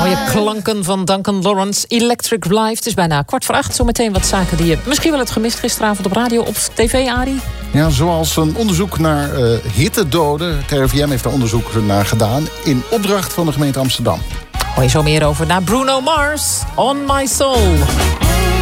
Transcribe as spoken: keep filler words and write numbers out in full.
Mooie klanken van Duncan Lawrence. Electric Life. Het is bijna kwart voor acht. Zometeen wat zaken die je misschien wel hebt gemist gisteravond op radio of tv, Arie. Ja, zoals een onderzoek naar uh, hittedoden. Het R I V M heeft daar onderzoek naar gedaan in opdracht van de gemeente Amsterdam. Hoor je zo meer over naar Bruno Mars. On My Soul.